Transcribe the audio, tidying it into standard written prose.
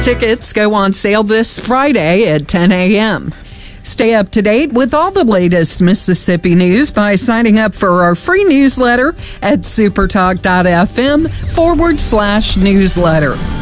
Tickets go on sale this Friday at 10 a.m. Stay up to date with all the latest Mississippi news by signing up for our free newsletter at supertalk.fm/newsletter.